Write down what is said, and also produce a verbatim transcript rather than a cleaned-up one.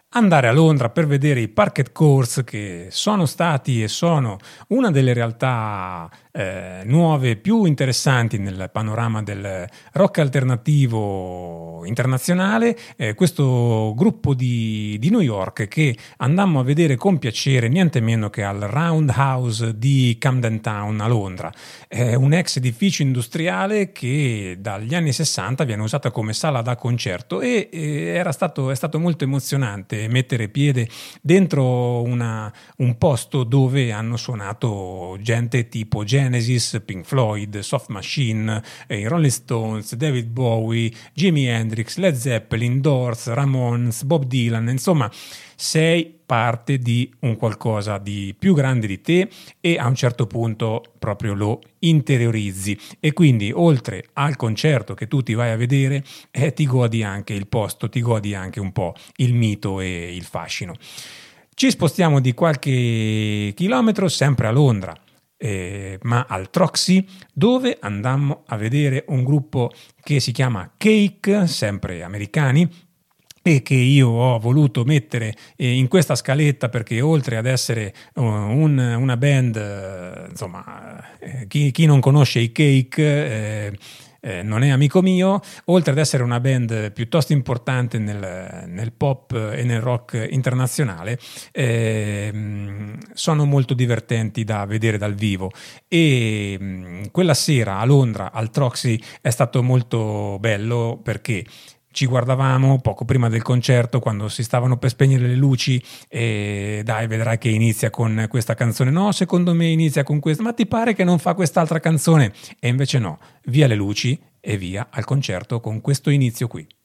andare a Londra per vedere i Parquet Courts, che sono stati e sono una delle realtà eh, nuove più interessanti nel panorama del rock alternativo internazionale. Eh, questo gruppo di, di New York che andammo a vedere con piacere niente meno che al Roundhouse di Camden Town a Londra, eh, un ex edificio industriale che dagli anni sessanta viene usata come sala da concerto e eh, era stato, è stato molto emozionante mettere piede dentro una, un posto dove hanno suonato gente tipo Genesis, Pink Floyd, Soft Machine, eh, i Rolling Stones, David Bowie, Jimi Hendrix, Led Zeppelin, Doors, Ramones, Bob Dylan. Insomma, sei parte di un qualcosa di più grande di te e a un certo punto proprio lo interiorizzi, e quindi oltre al concerto che tu ti vai a vedere eh, ti godi anche il posto, ti godi anche un po' il mito e il fascino. Ci spostiamo di qualche chilometro sempre a Londra, eh, ma al Troxy, dove andammo a vedere un gruppo che si chiama Cake, sempre americani, e che io ho voluto mettere in questa scaletta perché oltre ad essere un, una band, eh, insomma, eh, chi, chi non conosce i Cake eh, eh, non è amico mio, oltre ad essere una band piuttosto importante nel, nel pop e nel rock internazionale, eh, sono molto divertenti da vedere dal vivo, e mh, quella sera a Londra al Troxy è stato molto bello perché ci guardavamo poco prima del concerto quando si stavano per spegnere le luci e dai, vedrai che inizia con questa canzone, no, secondo me inizia con questa, ma ti pare che non fa quest'altra canzone? E invece no, via le luci e via al concerto con questo inizio qui.